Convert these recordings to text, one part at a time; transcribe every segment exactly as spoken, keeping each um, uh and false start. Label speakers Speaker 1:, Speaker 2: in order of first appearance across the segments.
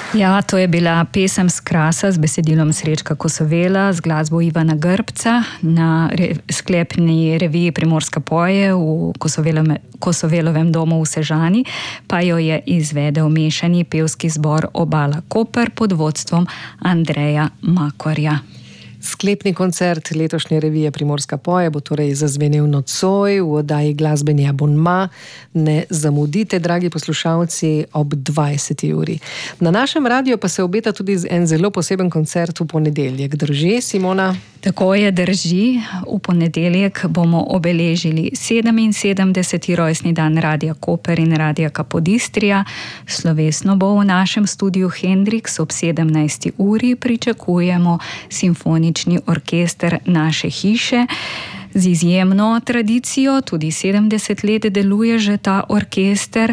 Speaker 1: Ja, to je bila pesem Skrasa z besedilom Srečka Kosovela, z glasbo Ivana Grbca na re, sklepni reviji Primorska poje v Kosovelovem, Kosovelovem domu v Sežani, pa jo je izvedel mešani pevski zbor Obala Koper pod vodstvom Andreja Makorja.
Speaker 2: Sklepni koncert letošnje revije Primorska poje bo torej zazvenel nocoj v oddaji Glasbeni abonma. Ne zamudite, dragi poslušalci, ob dvajseti uri. Na našem radiju pa se obeta tudi en zelo poseben koncert v ponedeljek. Drži, Simona?
Speaker 1: Tako je, drži. V ponedeljek bomo obeležili sedeminsedemdeseti rojstni dan Radia Koper in Radia Kapodistrija. Slovesno bo v našem studiu Hendrix ob sedemnajsti uri. Pričakujemo simfonični orkester naše hiše. Z izjemno tradicijo, tudi sedemdeset let deluje že ta orkester.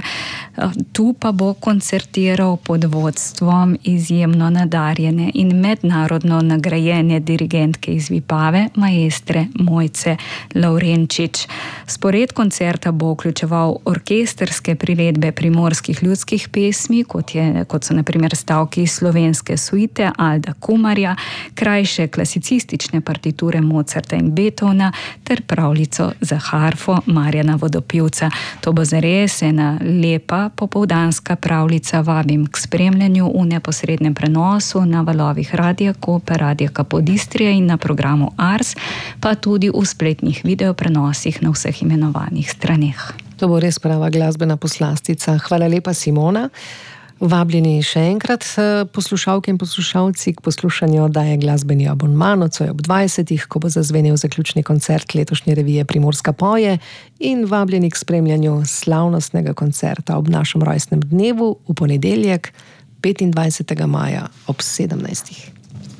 Speaker 1: Tu pa bo koncertiral pod vodstvom izjemno nadarjene in mednarodno nagrajene dirigentke iz Vipave, maestre Mojce Lavrenčič. Spored koncerta bo vključeval orkesterske priredbe primorskih ljudskih pesmi, kot, je, kot so na primer stavki slovenske suite Alda Kumarja, krajše klasicistične partiture Mozarta in Beethovna ter pravljico za harfo Marjana Vodopivca. To bo zares ena lepa popoldanska pravljica. Vabim k spremljanju v neposrednem prenosu na valovih Radia Koper, Radia Kapodistrija in na programu Ars, pa tudi v spletnih videoprenosih na vseh imenovanih straneh.
Speaker 2: To bo res prava glasbena poslastica. Hvala lepa, Simona. Vabljeni še enkrat poslušalke in poslušalci k poslušanju oddaje Glasbeni abonma nocoj ob dvajsetih, ko bo zazvenel zaključni koncert letošnje revije Primorska poje, in vabljeni k spremljanju slavnostnega koncerta ob našem rojstnem dnevu v ponedeljek petindvajsetega maja ob sedemnajstih.